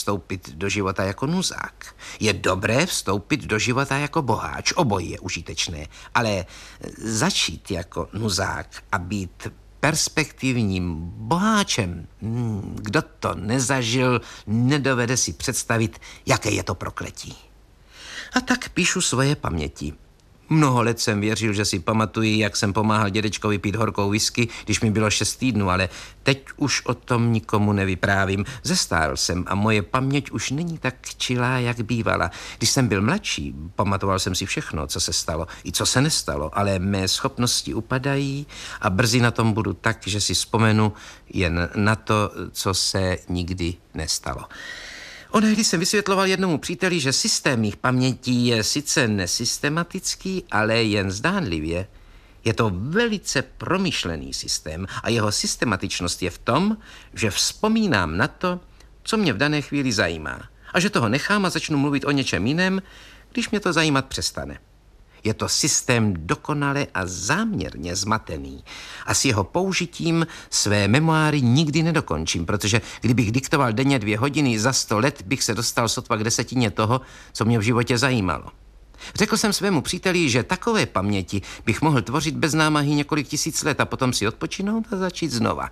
vstoupit do života jako nuzák. Je dobré vstoupit do života jako boháč. Obojí je užitečné. Ale začít jako nuzák a být perspektivním boháčem, kdo to nezažil, nedovede si představit, jaké je to prokletí. A tak píšu svoje paměti. Mnoho let jsem věřil, že si pamatuji, jak jsem pomáhal dědečkovi pít horkou whisky, když mi bylo 6 týdnů, ale teď už o tom nikomu nevyprávím. Zestárl jsem a moje paměť už není tak čilá, jak bývala. Když jsem byl mladší, pamatoval jsem si všechno, co se stalo i co se nestalo, ale mé schopnosti upadají a brzy na tom budu tak, že si vzpomenu jen na to, co se nikdy nestalo. Onehdy jsem vysvětloval jednomu příteli, že systém mých pamětí je sice nesystematický, ale jen zdánlivě. Je to velice promyšlený systém a jeho systematičnost je v tom, že vzpomínám na to, co mě v dané chvíli zajímá. A že toho nechám a začnu mluvit o něčem jiném, když mě to zajímat přestane. Je to systém dokonale a záměrně zmatený. A s jeho použitím své memoáry nikdy nedokončím, protože kdybych diktoval denně 2 hodiny, za 100 let bych se dostal sotva k 10 toho, co mě v životě zajímalo. Řekl jsem svému příteli, že takové paměti bych mohl tvořit bez námahy několik tisíc let a potom si odpočinout a začít znova.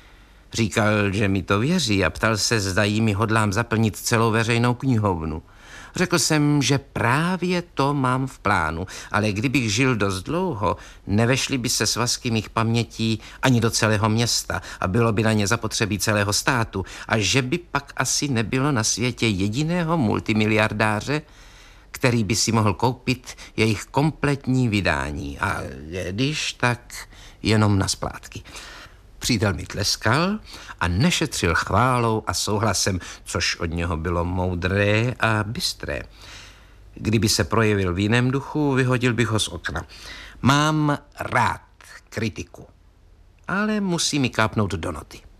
Říkal, že mi to věří a ptal se, zda jimi hodlám zaplnit celou veřejnou knihovnu. Řekl jsem, že právě to mám v plánu, ale kdybych žil dost dlouho, nevešly by se svazky mých pamětí ani do celého města a bylo by na ně zapotřebí celého státu a že by pak asi nebylo na světě jediného multimiliardáře, který by si mohl koupit jejich kompletní vydání a když tak jenom na splátky. Přítel mi tleskal a nešetřil chválou a souhlasem, což od něho bylo moudré a bystré. Kdyby se projevil v jiném duchu, vyhodil bych ho z okna. Mám rád kritiku, ale musí mi kápnout do noty.